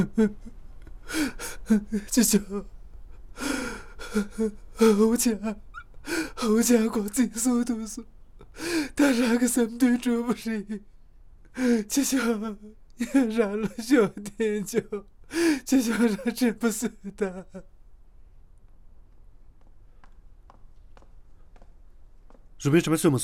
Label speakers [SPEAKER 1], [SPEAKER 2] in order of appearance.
[SPEAKER 1] 舅舅，侯家光寄宿读书，他让个什么对主不是？舅舅，也让了兄弟舅舅让真不是的。
[SPEAKER 2] Rebeiros também sou uma